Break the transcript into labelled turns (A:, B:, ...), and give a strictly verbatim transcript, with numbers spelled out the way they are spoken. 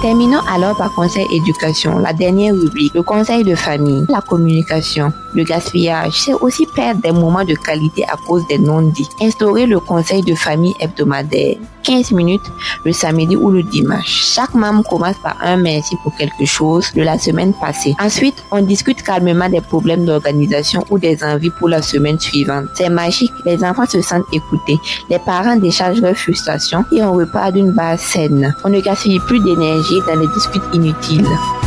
A: Terminons alors par conseil éducation, la dernière rubrique, le conseil de famille, la communication. Le gaspillage, c'est aussi perdre des moments de qualité à cause des non-dits. Instaurer le conseil de famille hebdomadaire, quinze minutes le samedi ou le dimanche. Chaque membre commence par un merci pour quelque chose de la semaine passée. Ensuite, on discute calmement des problèmes d'organisation ou des envies pour la semaine suivante. C'est magique, les enfants se sentent écoutés, les parents déchargent leurs frustrations et on repart d'une base saine. On ne gaspille plus d'énergie dans les disputes inutiles.